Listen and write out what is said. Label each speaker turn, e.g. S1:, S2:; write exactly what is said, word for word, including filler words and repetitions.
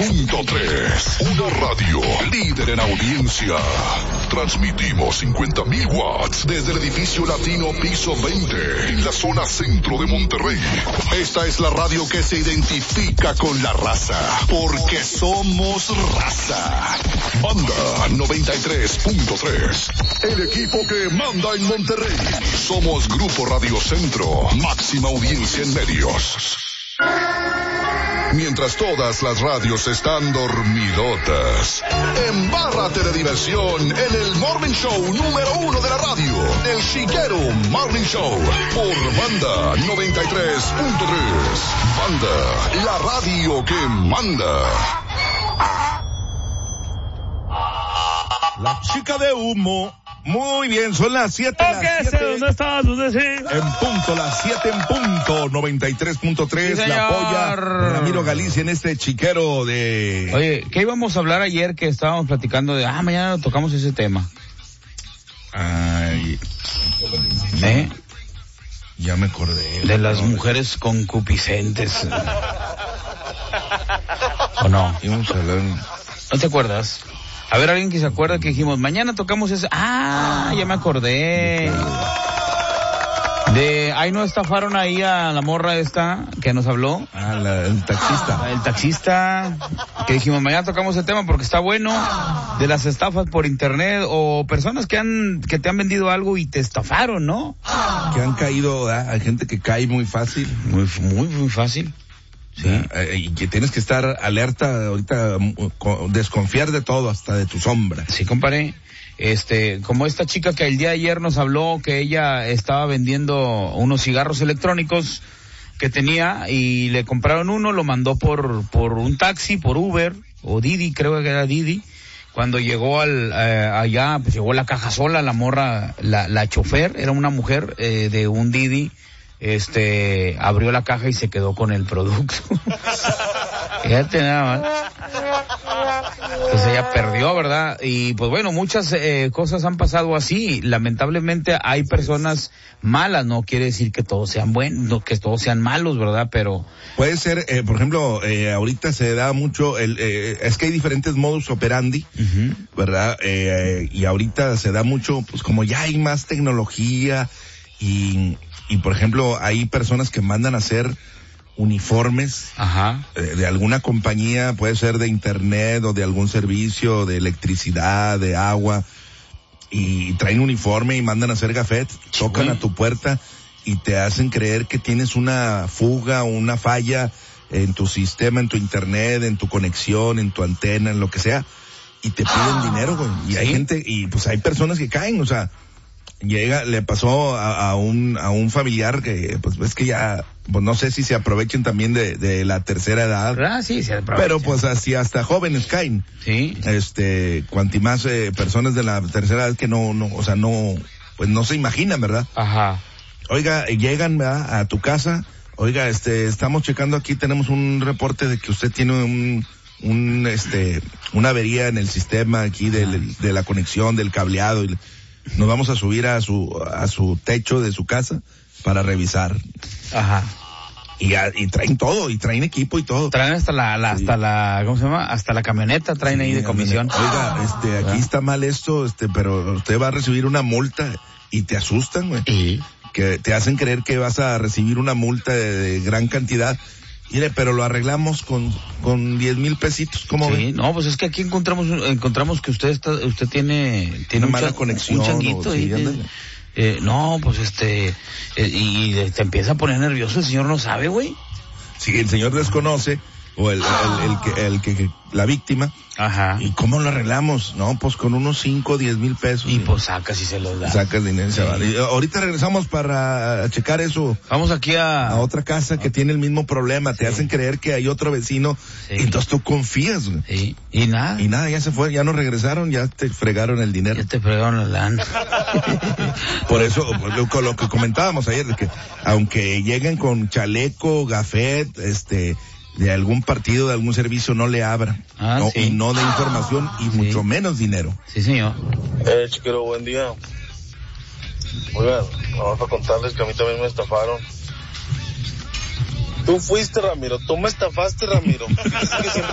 S1: punto tres. Una radio líder en audiencia. Transmitimos cincuenta mil watts desde el edificio latino piso veinte en la zona centro de Monterrey. Esta es la radio que se identifica con la raza, porque somos raza. Banda noventa y tres punto tres. El equipo que manda en Monterrey. Somos Grupo Radio Centro. Máxima audiencia en medios. Mientras todas las radios están dormidotas, embárrate de diversión en el Morning Show número uno de la radio, el Chiquero Morning Show, por Banda noventa y tres punto tres. Banda, la radio que manda.
S2: La chica de humo. Muy bien, son las siete.
S3: ¿Qué sé? ¿Dónde estás? ¿Dónde sí?
S2: En punto, las siete en punto, noventa y tres punto tres,
S3: sí,
S2: la polla de Ramiro Galicia en este chiquero de...
S3: Oye, ¿qué íbamos a hablar ayer que estábamos platicando de, ah, mañana tocamos ese tema?
S2: Ay...
S3: ¿Eh?
S2: Ya me acordé.
S3: De las no, mujeres concupiscentes. ¿O no?
S2: Íbamos a hablar...
S3: ¿No te acuerdas? A ver, alguien que se acuerda que dijimos, mañana tocamos ese... Ah, ya me acordé. De, ahí no estafaron ahí a la morra esta que nos habló.
S2: Ah, la, el taxista.
S3: El taxista, que dijimos, mañana tocamos ese tema porque está bueno. De las estafas por internet o personas que han, que te han vendido algo y te estafaron, ¿no?
S2: Que han caído, ¿eh? Hay gente que cae muy fácil.
S3: Muy, muy, muy fácil.
S2: Sí, eh, y que tienes que estar alerta ahorita, desconfiar de todo, hasta de tu sombra.
S3: Sí, compadre. Este, como esta chica que el día de ayer nos habló que ella estaba vendiendo unos cigarros electrónicos que tenía y le compraron uno, lo mandó por por un taxi, por Uber o Didi, creo que era Didi. Cuando llegó al eh, allá, pues llegó la caja sola, la morra, la la chofer, era una mujer eh, de un Didi. Este, abrió la caja y se quedó con el producto. Fíjate nada más. Pues ella perdió, ¿verdad? Y pues bueno, muchas eh, cosas han pasado así. Lamentablemente hay personas malas, no quiere decir que todos sean buenos, no, que todos sean malos, ¿verdad? Pero...
S2: Puede ser, eh, por ejemplo, eh, ahorita se da mucho, el, eh, es que hay diferentes modus operandi, uh-huh. ¿verdad? Eh, y ahorita se da mucho, pues como ya hay más tecnología y... Y por ejemplo, hay personas que mandan a hacer uniformes
S3: Ajá.
S2: Eh, de alguna compañía, puede ser de internet o de algún servicio, de electricidad, de agua, y traen uniforme y mandan a hacer gafet, tocan sí. a tu puerta y te hacen creer que tienes una fuga o una falla en tu sistema, en tu internet, en tu conexión, en tu antena, en lo que sea, y te piden ah. dinero, güey. Y ¿Sí? hay gente, y pues hay personas que caen, o sea, llega, le pasó a, a un, a un familiar que, pues, es que ya, pues no sé si se aprovechen también de, de la tercera edad.
S3: Ah, sí, se aprovechan.
S2: Pero pues así hasta jóvenes caen.
S3: Sí.
S2: Este, cuanti más eh, personas de la tercera edad que no, no, o sea, no, pues no se imaginan, ¿verdad?
S3: Ajá.
S2: Oiga, llegan, ¿verdad? A tu casa, oiga, este, estamos checando aquí, tenemos un reporte de que usted tiene un, un, este, una avería en el sistema aquí de, de la conexión, del cableado, y nos vamos a subir a su a su techo de su casa para revisar.
S3: Ajá.
S2: Y, a, y traen todo, y traen equipo y todo.
S3: Traen hasta la, la sí. hasta la, ¿cómo se llama? Hasta la camioneta traen sí, ahí de comisión.
S2: Oiga, este, aquí ¿verdad? Está mal esto, este, pero usted va a recibir una multa y te asustan, güey.
S3: ¿Y?
S2: Que te hacen creer que vas a recibir una multa de, de gran cantidad. Mire, pero lo arreglamos con con diez mil pesitos, ¿cómo
S3: sí,
S2: ve?
S3: No, pues es que aquí encontramos encontramos que usted está, usted tiene tiene
S2: una
S3: un
S2: mala
S3: cha,
S2: conexión,
S3: un changuito
S2: o,
S3: ahí. Sí, de, eh, no, pues este eh, y te empieza a poner nervioso, el señor no sabe, güey.
S2: Si el señor desconoce o el el, el, que, el que la víctima.
S3: Ajá.
S2: ¿Y cómo lo arreglamos? No, pues con unos cinco, diez mil pesos.
S3: Y pues sacas y se los da.
S2: Sacas dinero, sí. Vale. Ahorita regresamos para checar eso.
S3: Vamos aquí a...
S2: A otra casa que tiene el mismo problema. Te sí. hacen creer que hay otro vecino. Sí. Y entonces tú confías, güey.
S3: Sí. Y nada.
S2: Y nada, ya se fue, ya no regresaron, ya te fregaron el dinero.
S3: Ya te fregaron la lana.
S2: Por eso, con lo que comentábamos ayer, de que aunque lleguen con chaleco, gafet, este... de algún partido, de algún servicio, no le abran.
S3: Ah,
S2: no,
S3: sí.
S2: Y no de información y sí. mucho menos dinero.
S3: Sí, señor.
S4: Eh, chiquero, buen día. Oigan, vamos a contarles que a mí también me estafaron. Tú fuiste, Ramiro, tú me estafaste, Ramiro. Es que siempre